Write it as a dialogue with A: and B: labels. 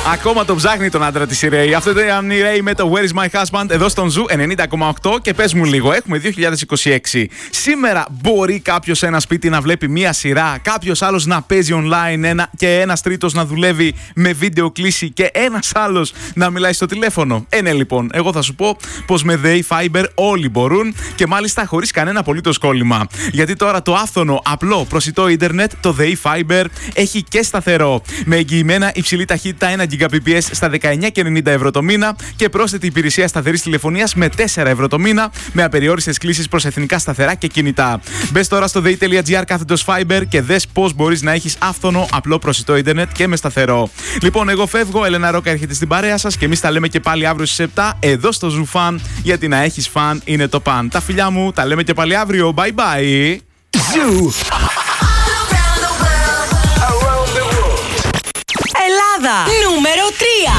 A: Ακόμα τον ψάχνει τον άντρα της η Ρέι. Αυτό ήταν η Ρέι με το Where is my husband εδώ στον Ζου 90,8. Και πες μου λίγο, έχουμε 2026. Σήμερα μπορεί κάποιος σε ένα σπίτι να βλέπει μία σειρά, κάποιος άλλος να παίζει online και ένας τρίτος να δουλεύει με βίντεο κλήση και ένας άλλος να μιλάει στο τηλέφωνο. Ναι, λοιπόν, εγώ θα σου πω πως με ΔΕΗ Fiber όλοι μπορούν και μάλιστα χωρίς κανένα απολύτως κόλλημα. Γιατί τώρα το άφθονο, απλό, προσιτό ίντερνετ, το ΔΕΗ Fiber έχει και σταθερό. Με εγγυημένα υψηλή ταχύτητα 1 Gbps στα 19,90 ευρώ το μήνα και πρόσθετη υπηρεσία σταθερής τηλεφωνίας με 4 ευρώ το μήνα με απεριόριστες κλήσεις προς εθνικά σταθερά και κινητά. Μπες τώρα στο dei.gr/Fiber και δες πώς μπορείς να έχεις άφθονο, απλό, προσιτό ίντερνετ και με σταθερό. Λοιπόν, εγώ φεύγω, Ελένα Ρόκα έρχεται στην παρέα σας και εμείς τα λέμε και πάλι αύριο στις 7 εδώ στο Ζου Φαν, γιατί να έχεις φαν είναι το παν. Τα φιλιά μου, τα λέμε και πάλι αύριο. Bye bye.
B: Ζου. Ελλάδα νούμερο 3.